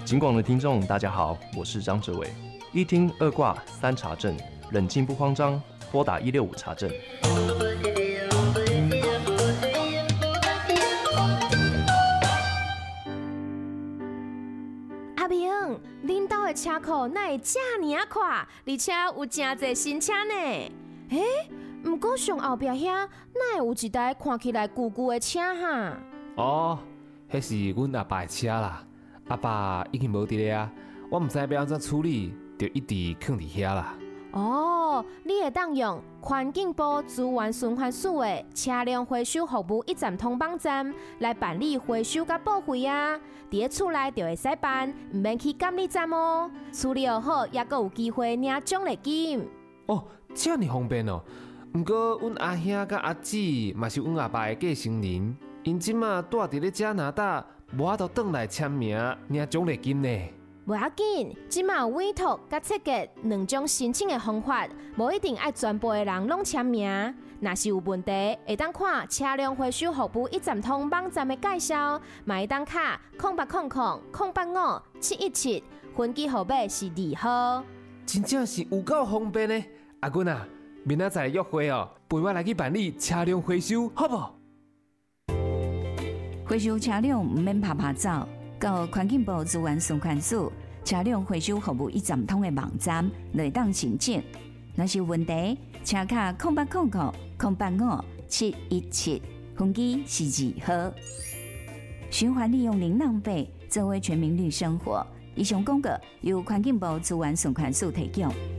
警广的听众，大家好，我是张哲伟。一听二挂三查证，冷静不慌张，拨打165查证。 阿明，恁兜的车库哪会这么快，而且有真侪新车呢？不过上后壁遐哪会有一台看起来旧旧的车哈？ 哦，迄是阮阿爸的车啦。阿爸已经无伫咧啊，我毋知要安怎处理，就一直放伫遐啦。 哦，你会当用环境部资源循环署的车辆回收服务一站通帮站来办理回收甲报废啊！伫咧厝内就会使办，毋免去监理站哦。处理好，也阁有机会领奖励金。 哦，这尔方便哦。毋过阮阿兄甲阿姊嘛是阮阿爸的继承人，因即马住伫咧加拿大。无法度转来签名领奖励金呢。 无要紧，即马有委托甲设计两种申请的方法，无一定爱全部的人拢签名。若是有问题，会当看车辆回收服务一站通网站的介绍，嘛会当卡0800-085-717，分机号码是2号。 真正是有够方便呢！阿君啊，明仔载约会哦，陪我来去办理车辆回收，好不？ 回收车辆唔免拍拍走，到环境部资源循环署车辆回收服务一站通的网站来当申请。若是有问题，请卡0800-085-717，分机是2号。循环利用零浪费，作为全民绿生活。以上广告由环境部资源循环署提供。